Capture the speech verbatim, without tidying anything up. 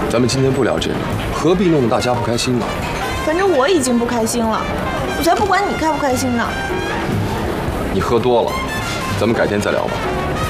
咱们今天不聊这个，何必弄得大家不开心呢？ 反正我已经不开心了，我才不管你开不开心呢。 你喝多了，咱们改天再聊吧。